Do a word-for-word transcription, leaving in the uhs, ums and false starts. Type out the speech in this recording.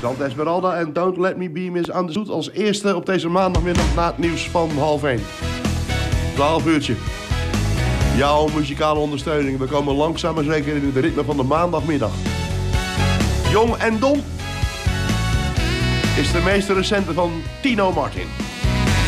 Dante Esmeralda en Don't Let Me Be Misunderstood als eerste op deze maandagmiddag na het nieuws van half één. twaalf uurtje. Jouw muzikale ondersteuning. We komen langzaam maar zeker in het ritme van de maandagmiddag. Jong en Dom is de meest recente van Tino Martin.